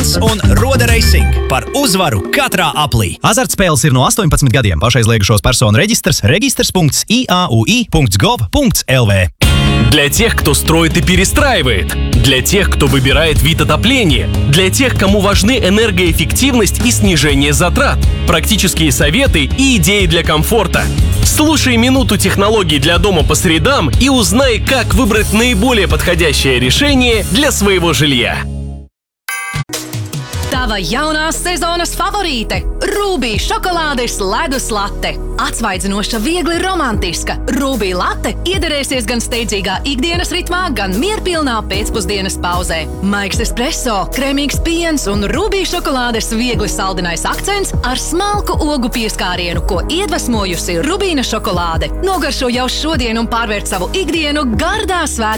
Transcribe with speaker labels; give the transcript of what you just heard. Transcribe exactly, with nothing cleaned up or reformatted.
Speaker 1: Kārlis un Roda Racing par uzvaru katrā aplī.
Speaker 2: Azartspēles ir no astoņpadsmit gadiem. Pašaizliegušos personu reģistrs registrs punkts i a u i punkts gov punkts l v.
Speaker 3: Для тех, кто строит и перестраивает. Для тех, кто выбирает вид отопления. Для тех, кому важны энергоэффективность и снижение затрат. Практические советы и идеи для комфорта. Слушай минуту технологий для дома по средам и узнай, как выбрать наиболее подходящее решение для своего жилья.
Speaker 4: Tava jaunās sezonas favorīte – Rūbī šokolādes ledus late. Atsvaidzinoša, viegli romantiska. Rūbī late iederēsies gan steidzīgā ikdienas ritmā, gan mierpilnā pēcpusdienas pauzē. Maigs espresso, kremīgs piens un Rūbī šokolādes viegli saldinais akcents ar smalku ogu pieskārienu, ko iedvesmojusi Rubīna šokolāde. Nogaršo jau šodien un pārvērt savu ikdienu gardā svētku